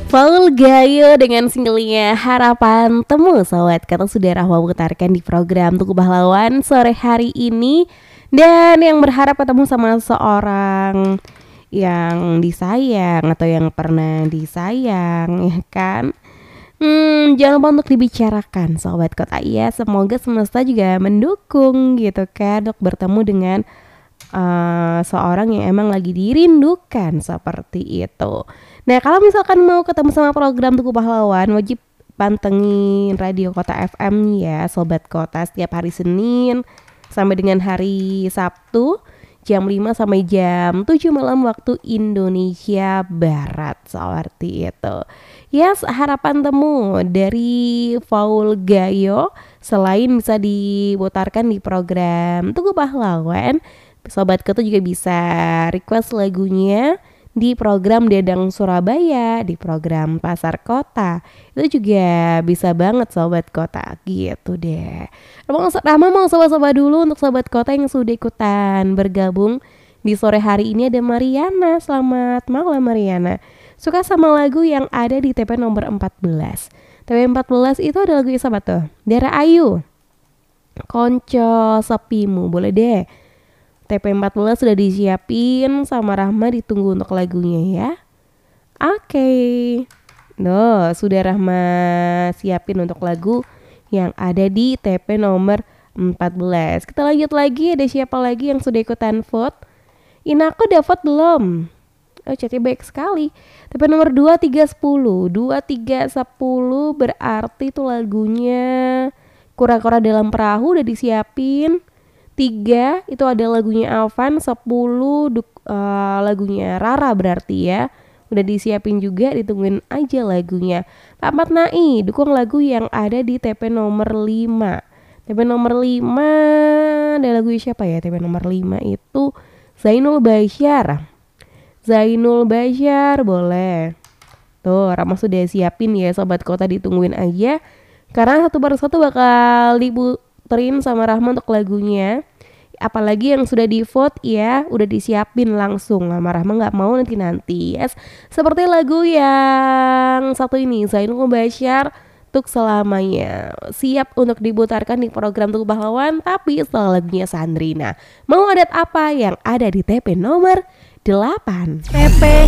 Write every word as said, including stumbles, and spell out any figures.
Paul Gayo dengan singlenya Harapan Temu. Sobat Kota sudah Rahma putarkan di program Tugu Pahlawan sore hari ini. Dan yang berharap ketemu sama seorang yang disayang atau yang pernah disayang, ya kan? Hmm, jangan lupa untuk dibicarakan Sobat Kota ya. Semoga semesta juga mendukung gitu kan, untuk bertemu dengan uh, seorang yang emang lagi dirindukan, seperti itu. Nah, kalau misalkan mau ketemu sama program Tugu Pahlawan, wajib pantengin Radio Kota F M ya Sobat Kota, setiap hari Senin sampai dengan hari Sabtu jam lima sampai jam tujuh malam waktu Indonesia Barat, seperti itu. Yes, Harapan Temu dari Paul Gayo selain bisa diputarkan di program Tugu Pahlawan, Sobat Kota juga bisa request lagunya di program Dedang Surabaya, di program Pasar Kota. Itu juga bisa banget Sobat Kota, gitu deh. Rama mau sobat-sobat dulu untuk Sobat Kota yang sudah ikutan bergabung di sore hari ini. Ada Mariana, selamat malam Mariana. Suka sama lagu yang ada di T P nomor empat belas. T P empat belas itu ada lagu siapa tuh? Dara Ayu, Konco Sepimu, boleh deh. T P empat belas sudah disiapin sama Rahma, ditunggu untuk lagunya ya. Oke okay. No, sudah Rahma siapin untuk lagu yang ada di T P nomor empat belas. Kita lanjut lagi, ada siapa lagi yang sudah ikutan vote? Inako udah vote belum? Oh, chatnya baik sekali. T P nomor dua tiga sepuluh dua tiga sepuluh berarti itu lagunya Kura-Kura Dalam Perahu udah disiapin. Tiga itu ada lagunya Alvan. Sepuluh duk- uh, lagunya Rara berarti ya, udah disiapin juga, ditungguin aja lagunya. Pak Matnai dukung lagu yang ada di T P nomor lima. T P nomor lima ada lagu siapa ya? T P nomor lima itu Zainul Bashar. Zainul Bashar boleh. Tuh, Rama sudah siapin ya Sobat Kota, ditungguin aja. Karena satu persatu bakal diputerin sama Rahma untuk lagunya. Apalagi yang sudah di vote ya, udah disiapin langsung sama Rahma, gak mau nanti-nanti. Yes, seperti lagu yang satu ini, Zainul Bashar, Tuk Selamanya. Siap untuk diputarkan di program Tugu Pahlawan, tapi setelah lagunya Sandrina. Mau adat apa yang ada di T P nomor delapan? T P